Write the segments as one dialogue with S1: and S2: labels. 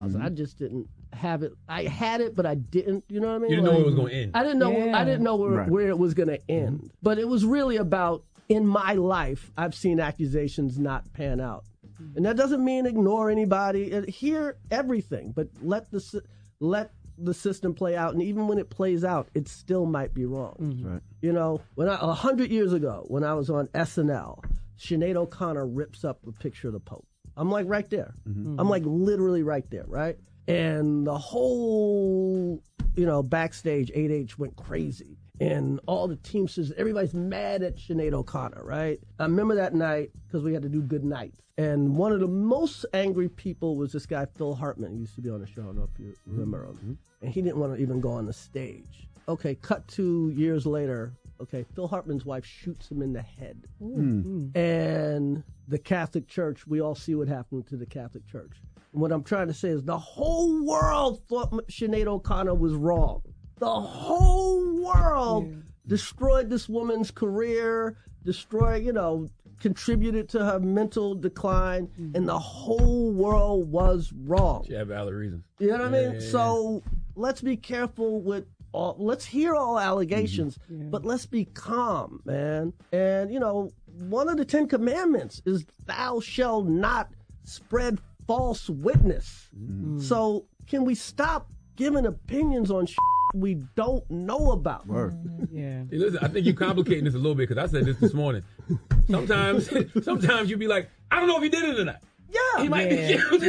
S1: I just didn't have it. I had it, but I didn't. You know what I mean?
S2: You didn't know where it was going to end.
S1: I didn't know. I didn't know where it was going to end. But it was really about, in my life, I've seen accusations not pan out, and that doesn't mean ignore anybody. Hear everything, but let the system play out. And even when it plays out, it still might be wrong.
S3: Right.
S1: You know, 100 years ago, when I was on SNL, Sinead O'Connor rips up a picture of the Pope. I'm like right there. I'm like literally right there, right? And the whole, backstage, 8H went crazy. And all the Teamsters, everybody's mad at Sinead O'Connor, right? I remember that night because we had to do good nights. And one of the most angry people was this guy, Phil Hartman. He used to be on the show. I don't know if you remember him. And he didn't want to even go on the stage. Okay, cut 2 years later. Okay, Phil Hartman's wife shoots him in the head. And the Catholic Church, we all see what happened to the Catholic Church. And what I'm trying to say is the whole world thought Sinead O'Connor was wrong. The whole world destroyed this woman's career, contributed to her mental decline, and the whole world was wrong.
S2: She had valid reasons.
S1: You know what I mean? So let's be careful with let's hear all allegations, but let's be calm, man. And, one of the 10 Commandments is thou shalt not spread false witness. So can we stop giving opinions on we don't know about?
S2: Hey, listen, I think you're complicating this a little bit because I said this morning. Sometimes you be like, I don't know if he did it or not.
S1: Yeah,
S2: he might be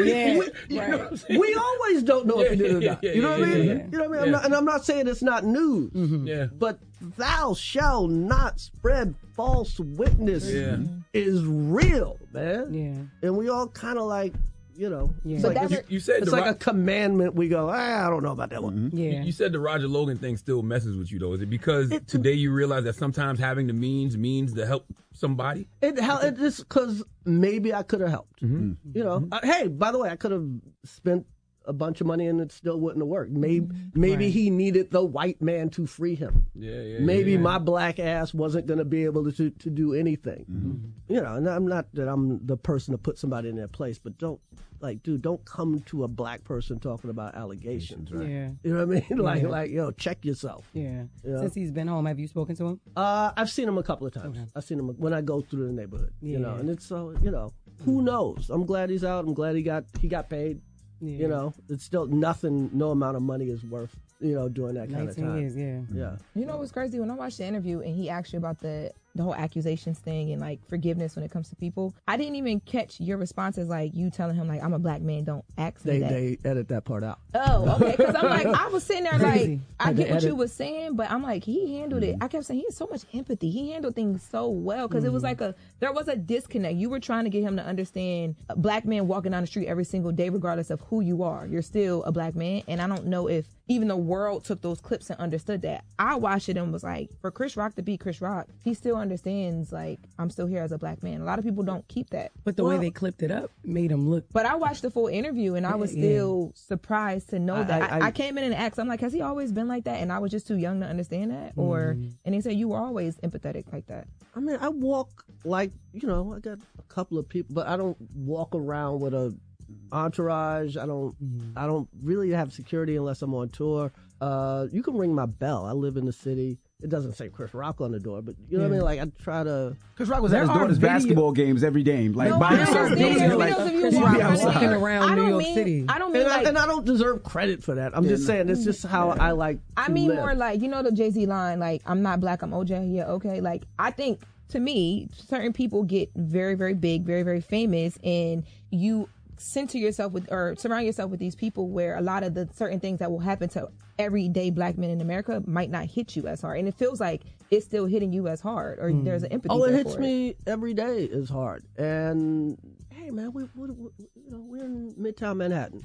S2: guilty.
S1: We always don't know if he did it or not. You know what I mean? You know what I mean? I'm not saying it's not news. But thou shalt not spread false witness is real, man. And we all kind of like, it's like,
S2: you said
S1: it's like a commandment. We go, I don't know about that one.
S2: You said the Roger Logan thing still messes with you, though. Is it because today you realize that sometimes having the means to help somebody?
S1: It's because maybe I could have helped. Hey, by the way, I could have spent a bunch of money and it still wouldn't have worked. Maybe he needed the white man to free him. Maybe my black ass wasn't going to be able to do anything. And I'm not that I'm the person to put somebody in their place, but don't come to a black person talking about allegations. Right? You know what I mean? Check yourself.
S4: Since he's been home, have you spoken to him?
S1: I've seen him a couple of times. I've seen him when I go through the neighborhood. And it's who knows? I'm glad he's out. I'm glad he got paid. It's still nothing. No amount of money is worth doing that kind of time.
S4: Years,
S1: yeah.
S5: You know what's crazy? When I watched the interview and he asked you about the whole accusations thing and like forgiveness when it comes to people, I didn't even catch your responses. Like you telling him like I'm a black man, don't ask me that.
S1: They edit that part out.
S5: Oh, okay. Because I'm like I was sitting there like I get what you was saying, but I'm like he handled it. I kept saying he has so much empathy. He handled things so well because it was like there was a disconnect. You were trying to get him to understand a black man walking down the street every single day, regardless of who you are. You're still a black man, and I don't know if even the world took those clips and understood that. I watched it and was like, for Chris Rock to be Chris Rock, he still understands like I'm still here as a black man. A lot of people don't keep that.
S4: But the way they clipped it up made him look.
S5: But I watched the full interview and I was still surprised to know that. I came in and asked, I'm like, has he always been like that? And I was just too young to understand that. And he said you were always empathetic like that.
S1: I mean, I walk like I got a couple of people, but I don't walk around with a entourage. I don't really have security unless I'm on tour. You can ring my bell. I live in the city. It doesn't say Chris Rock on the door, but you know what I mean? Like, I try to...
S3: Chris Rock was at his daughter's basketball games every game, like, by himself.
S4: Chris Rock walking around New York City.
S5: I don't mean
S1: and I don't deserve credit for that. I'm just saying, it's just how I like
S5: I
S1: to
S5: mean
S1: live.
S5: more like, the Jay-Z line, like, I'm not black, I'm OJ. Yeah, okay. Like, I think, to me, certain people get very, very big, very, very famous, and you center yourself with or surround yourself with these people where a lot of the certain things that will happen to everyday black men in America might not hit you as hard, and it feels like it's still hitting you as hard, or there's an empathy.
S1: It hits me every day is hard. And hey, man, we're in Midtown Manhattan,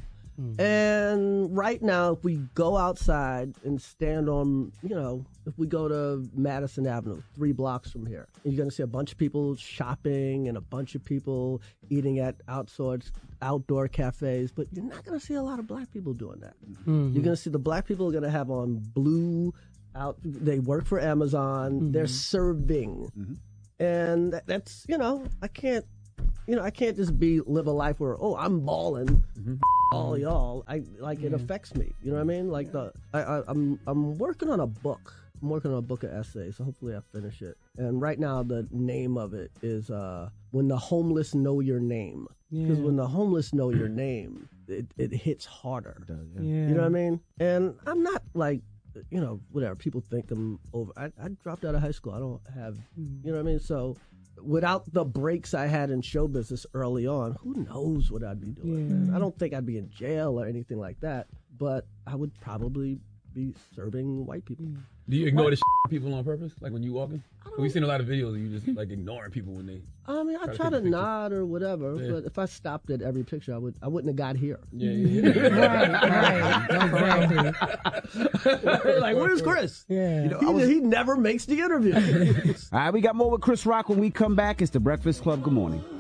S1: and right now, if we go outside and stand on, if we go to Madison Avenue, 3 blocks from here, you're going to see a bunch of people shopping and a bunch of people eating at outdoor cafes, but you're not going to see a lot of black people doing that. You're going to see the black people are going to have on blue out. They work for Amazon. They're serving. And that's, I can't I can't just live a life where, I'm balling, all y'all. It affects me. You know what I mean? Like I'm working on a book. I'm working on a book of essays, so hopefully I finish it. And right now the name of it is When the Homeless Know Your Name. Because when the homeless know your name, it hits harder.
S3: It does,
S1: yeah. You know what I mean? And I'm not like, whatever. People think I'm over. I dropped out of high school. I don't have, you know what I mean? So without the breaks I had in show business early on, who knows what I'd be doing. I don't think I'd be in jail or anything like that, but I would probably be serving white people.
S2: Do you ignore the people on purpose? Like when you walking? We've seen a lot of videos of you just like ignoring people when they.
S1: I mean, I try to nod or whatever, but if I stopped at every picture, I wouldn't have got here.
S4: Right.
S1: Like, where's Chris?
S4: Yeah.
S1: He never makes the interview.
S3: All right, we got more with Chris Rock when we come back. It's the Breakfast Club. Good morning.